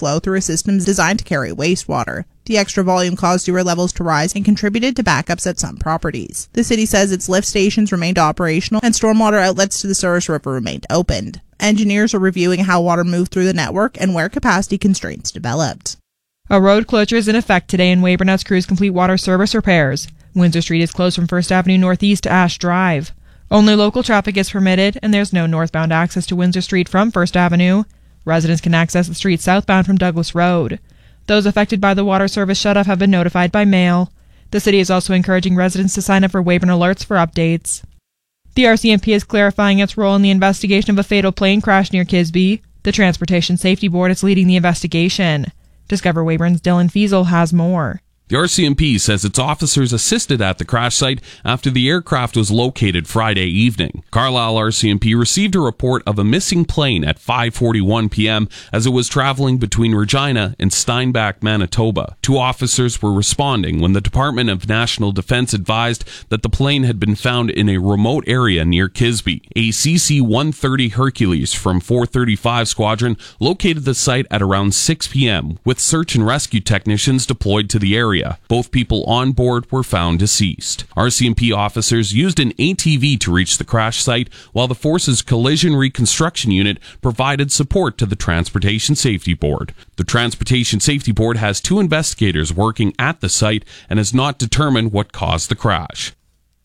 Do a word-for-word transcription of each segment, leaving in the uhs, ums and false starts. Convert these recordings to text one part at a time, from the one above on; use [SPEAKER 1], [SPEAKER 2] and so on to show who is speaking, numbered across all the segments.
[SPEAKER 1] flow through a system designed to carry wastewater. The extra volume caused sewer levels to rise and contributed to backups at some properties. The city says its lift stations remained operational and stormwater outlets to the Souris River remained opened. Engineers are reviewing how water moved through the network and where capacity constraints developed.
[SPEAKER 2] A road closure is in effect today in Weyburn as crews complete water service repairs. Windsor Street is closed from First Avenue Northeast to Ash Drive. Only local traffic is permitted, and there's no northbound access to Windsor Street from First Avenue. Residents can access the street southbound from Douglas Road. Those affected by the water service shutoff have been notified by mail. The city is also encouraging residents to sign up for Weyburn Alerts for updates. The R C M P is clarifying its role in the investigation of a fatal plane crash near Kisby. The Transportation Safety Board is leading the investigation. Discover Weyburn's Dylan Fiesel has more.
[SPEAKER 3] The R C M P says its officers assisted at the crash site after the aircraft was located Friday evening. Carlisle R C M P received a report of a missing plane at five forty-one p.m. as it was traveling between Regina and Steinbach, Manitoba. Two officers were responding when the Department of National Defense advised that the plane had been found in a remote area near Kisby. A C C one thirty Hercules from four thirty-five Squadron located the site at around six p.m. with search and rescue technicians deployed to the area. Both people on board were found deceased. R C M P officers used an A T V to reach the crash site, while the Force's Collision Reconstruction Unit provided support to the Transportation Safety Board. The Transportation Safety Board has two investigators working at the site and has not determined what caused the crash.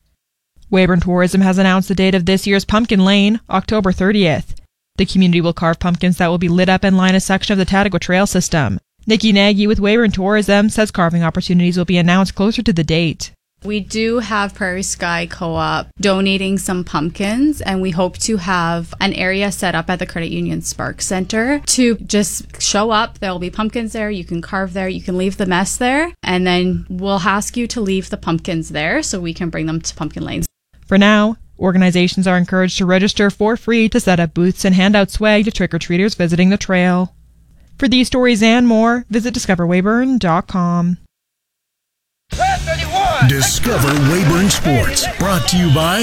[SPEAKER 2] Weyburn Tourism has announced the date of this year's Pumpkin Lane, October thirtieth. The community will carve pumpkins that will be lit up and line a section of the Tadagua Trail system. Nikki Nagy with Weyburn Tourism says carving opportunities will be announced closer to the date.
[SPEAKER 4] We do have Prairie Sky Co-op donating some pumpkins, and we hope to have an area set up at the Credit Union Spark Center to just show up. There will be pumpkins there. You can carve there. You can leave the mess there, and then we'll ask you to leave the pumpkins there so we can bring them to Pumpkin Lanes.
[SPEAKER 2] For now, organizations are encouraged to register for free to set up booths and hand out swag to trick-or-treaters visiting the trail. For these stories and more, visit discover weyburn dot com.
[SPEAKER 5] Discover Weyburn Sports, brought to you by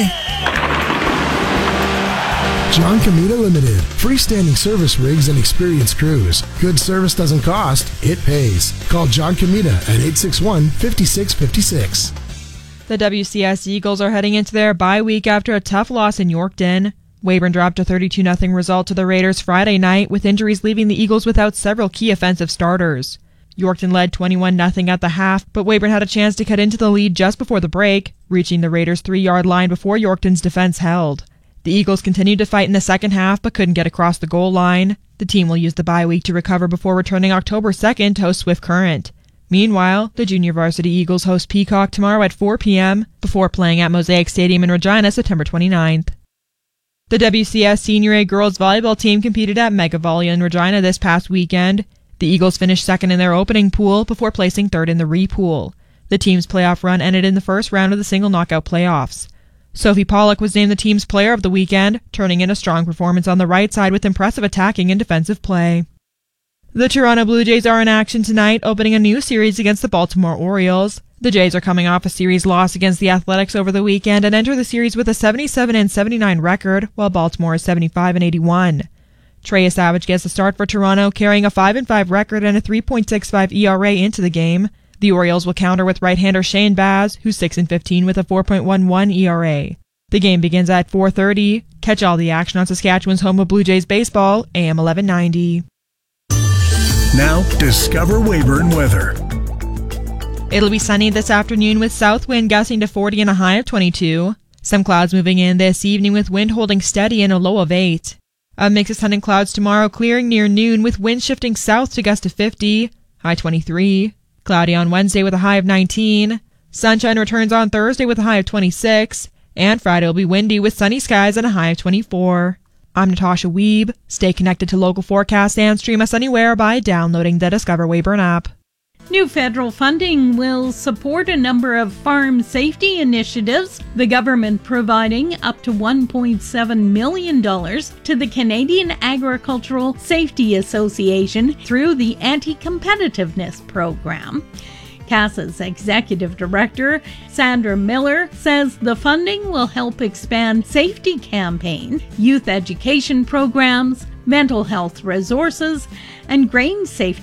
[SPEAKER 5] John Comita Limited. Freestanding service rigs and experienced crews. Good service doesn't cost, it pays. Call John Comita at eight six one, five six five six.
[SPEAKER 2] The W C S Eagles are heading into their bye week after a tough loss in Yorkton. Weyburn dropped a thirty-two nothing result to the Raiders Friday night, with injuries leaving the Eagles without several key offensive starters. Yorkton led twenty-one nothing at the half, but Weyburn had a chance to cut into the lead just before the break, reaching the Raiders' three-yard line before Yorkton's defense held. The Eagles continued to fight in the second half, but couldn't get across the goal line. The team will use the bye week to recover before returning October second to host Swift Current. Meanwhile, the junior varsity Eagles host Peacock tomorrow at four p.m. before playing at Mosaic Stadium in Regina September twenty-ninth. The W C S Senior A girls volleyball team competed at Mega Volley in Regina this past weekend. The Eagles finished second in their opening pool before placing third in the re-pool. The team's playoff run ended in the first round of the single knockout playoffs. Sophie Pollock was named the team's player of the weekend, turning in a strong performance on the right side with impressive attacking and defensive play. The Toronto Blue Jays are in action tonight, opening a new series against the Baltimore Orioles. The Jays are coming off a series loss against the Athletics over the weekend and enter the series with a seventy-seven and seventy-nine record, while Baltimore is seventy-five and eighty-one. Trey Savage gets the start for Toronto, carrying a five and five record and a three point six five E R A into the game. The Orioles will counter with right-hander Shane Baz, who's six and fifteen with a four point one one E R A. The game begins at four thirty. Catch all the action on Saskatchewan's home of Blue Jays baseball, A M eleven ninety.
[SPEAKER 5] Now, discover Weyburn weather.
[SPEAKER 2] It'll be sunny this afternoon with south wind gusting to forty and a high of twenty-two. Some clouds moving in this evening with wind holding steady and a low of eight. A mix of sun and clouds tomorrow, clearing near noon with wind shifting south to gust to fifty, high twenty-three. Cloudy on Wednesday with a high of nineteen. Sunshine returns on Thursday with a high of twenty-six. And Friday will be windy with sunny skies and a high of twenty-four. I'm Natasha Wiebe. Stay connected to local forecasts and stream us anywhere by downloading the Discover Weyburn app.
[SPEAKER 6] New federal funding will support a number of farm safety initiatives, the government providing up to one point seven million dollars to the Canadian Agricultural Safety Association through the Anti-Competitiveness Program. CASA's executive director, Sandra Miller, says the funding will help expand safety campaigns, youth education programs, mental health resources, and grain safety